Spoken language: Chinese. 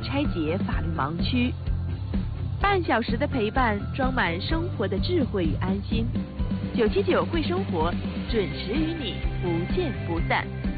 拆解法律盲区。半小时的陪伴，装满生活的智慧与安心。979会生活，准时与你不见不散。